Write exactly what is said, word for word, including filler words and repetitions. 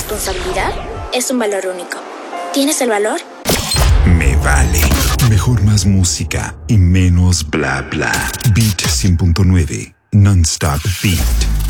responsabilidad es un valor único. ¿Tienes el valor? Me vale. Mejor más música y menos bla bla. Beat cien punto nueve. Non-stop beat.